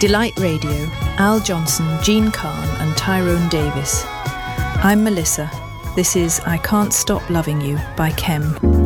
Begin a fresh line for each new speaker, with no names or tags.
Delight Radio, Al Johnson, Gene Kahn and Tyrone Davis. I'm Melissa. This is I Can't Stop Loving You by Kem.